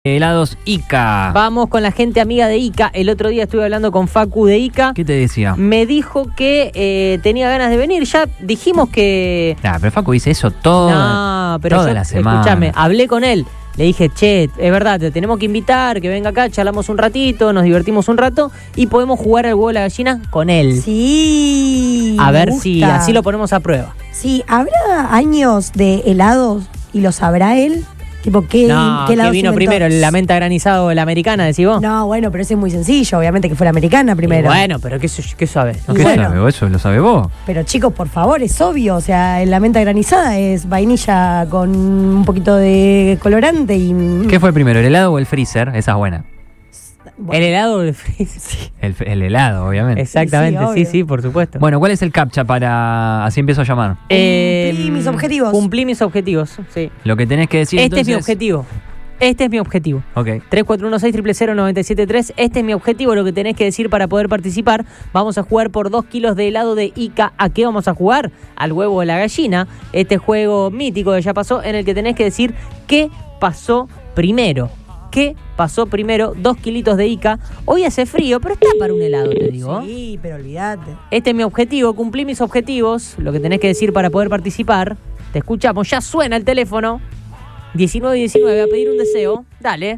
Helados Ica. Vamos con la gente amiga de Ica. El otro día estuve hablando con Facu de Ica. ¿Qué te decía? Me dijo que tenía ganas de venir. Ya dijimos que... Nah, pero Facu dice eso toda la semana. Escúchame, hablé con él. Le dije, che, es verdad, te tenemos que invitar, que venga acá, charlamos un ratito, nos divertimos un rato y podemos jugar al huevo de la gallina con él. Sí. A ver si así lo ponemos a prueba. Sí, ¿habrá años de helados y lo sabrá él? Tipo, ¿qué helado vino primero? ¿La menta granizada o la americana, decís vos? No, bueno, pero ese es muy sencillo. Obviamente que fue la americana primero. Y bueno, pero ¿qué sabes? ¿Qué sabe vos? Eso lo sabe vos. Pero chicos, por favor, es obvio. O sea, la menta granizada es vainilla con un poquito de colorante y... ¿Qué fue primero, el helado o el freezer? Esa es buena. Bueno. El helado o el freezer. Sí. El helado, obviamente. Exactamente, Sí, sí, por supuesto. Bueno, ¿cuál es el captcha para... Así empiezo a llamar? Cumplí mis objetivos. Cumplí mis objetivos, sí. Lo que tenés que decir Este entonces... es mi objetivo. Este es mi objetivo. Ok. 3416-00973. Este es mi objetivo, lo que tenés que decir para poder participar. Vamos a jugar por 2 kilos de helado de Ica. ¿A qué vamos a jugar? Al huevo de la gallina. Este juego mítico que ya pasó, en el que tenés que decir qué pasó primero. ¿Qué pasó primero? 2 kilitos de Ica. Hoy hace frío, pero está para un helado, te digo. Sí, pero olvídate. Este es mi objetivo, cumplí mis objetivos. Lo que tenés que decir para poder participar. Te escuchamos, ya suena el teléfono. 1919, a pedir un deseo. Dale.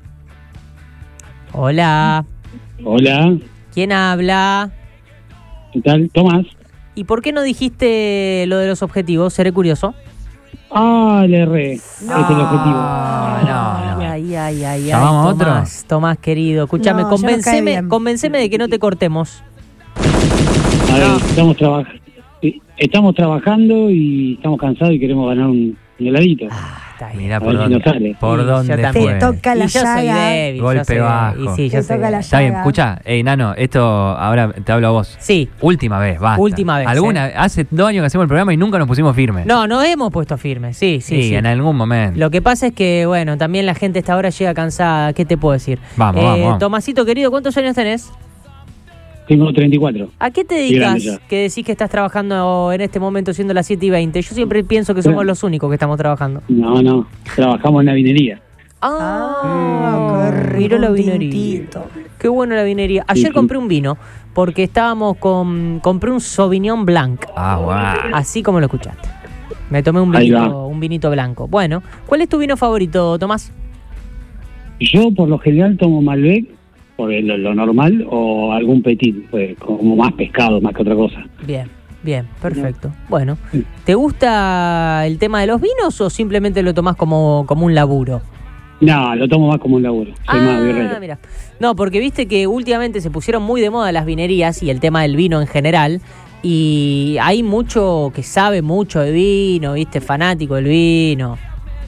Hola. Hola, ¿Quién habla? ¿qué tal? Tomás. ¿Y por qué no dijiste lo de los objetivos? Seré curioso. Ah, le erré. Este es el objetivo. No. Ay. ¿Llamamos a otro? Tomás, querido. Escúchame, No, ya nos cae bien. convenceme de que no te cortemos. A ver, No. estamos trabajando y estamos cansados y queremos ganar un heladito. Está bien. Mirá A por ver si dónde, nos sale. por Sí, dónde yo también. fue. Te toca la Y yo soy llaga. débil. Golpe yo soy bajo. débil. Y sí, yo Te soy toca la débil. Está bien, llaga. escucha, Nano, esto ahora te hablo a vos. Sí. Última vez, basta. Última vez, Hace 2 años que hacemos el programa y nunca nos pusimos firmes. No, nos hemos puesto firmes. Sí. En algún momento. Lo que pasa es que, bueno, también la gente a esta hora llega cansada. ¿Qué te puedo decir? Vamos. Tomasito, querido, ¿cuántos años tenés? Tengo 34. ¿A qué te Sí, grande dedicas ya. que decís que estás trabajando en este momento siendo las 7:20? Yo siempre pienso que somos los únicos que estamos trabajando. No, trabajamos en la vinería. Ah, qué rico. Miró la un vinería. tintito. Qué bueno la vinería. Ayer Sí. compré un vino porque compré un Sauvignon Blanc, Ah, guau. así como lo escuchaste. Me tomé Ahí va. un vinito blanco. Bueno, ¿cuál es tu vino favorito, Tomás? Yo por lo general tomo Malbec, por lo normal, o algún petit, pues, como más pescado, más que otra cosa. Bien, perfecto. Bueno, ¿te gusta el tema de los vinos o simplemente lo tomás como un laburo? No, lo tomo más como un laburo. Soy más birrero. Mira. No, porque viste que últimamente se pusieron muy de moda las vinerías y el tema del vino en general. Y hay mucho que sabe mucho de vino, viste, fanático del vino.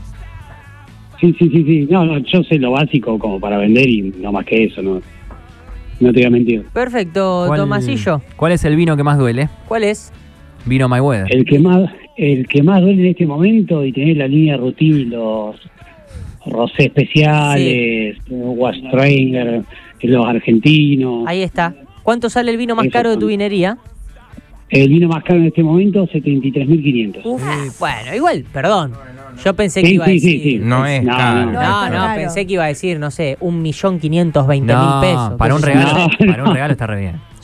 Sí. No, yo sé lo básico como para vender y no más que eso, no te voy a mentir. Perfecto, Tomasillo. ¿Cuál es el vino que más duele? ¿Cuál es? Vino My Weather. El que más duele en este momento y tener la línea Ruti, los rosé especiales, Stranger, los argentinos. Ahí está. ¿Cuánto sale el vino más Eso caro de son. tu vinería? El vino más caro en este momento, 73.500. Bueno, igual, perdón. Yo pensé que iba a decir... Sí. No es caro. No, No, está caro. pensé que iba a decir, no sé, 1.520.000 pesos. Para un qué sé yo. regalo, No. para un regalo está re bien.